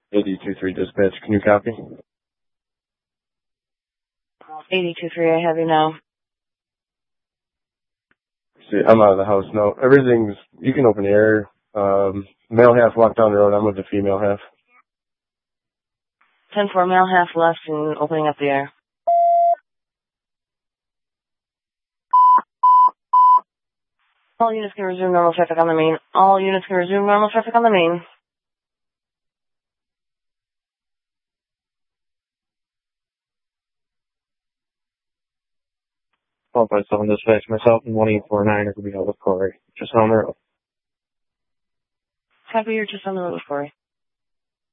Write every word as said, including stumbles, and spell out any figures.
eighty-two three dispatch, can you copy? eighty-two three, I have you now. See, I'm out of the house now. Everything's, you can open the air. Um, male half walked down the road. I'm with the female half. ten four, male half left and opening up the air. All units can resume normal traffic on the main. All units can resume normal traffic on the main. twelve by seven dispatch, myself and one eight four nine are going to be out with Corey. Just on the road. Copy, you're just on the road with Corey.